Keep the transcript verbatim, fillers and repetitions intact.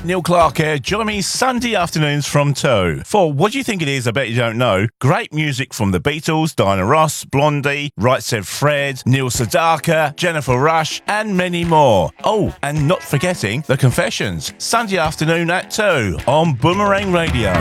Neil Clark here. Join me Sunday afternoons from two for What Do You Think It Is? I Bet You Don't Know. Great music from the Beatles, Diana Ross, Blondie, Right Said Fred, Neil Sedaka, Jennifer Rush, and many more. Oh, and not forgetting The Confessions. Sunday afternoon at two on Boomerang Radio.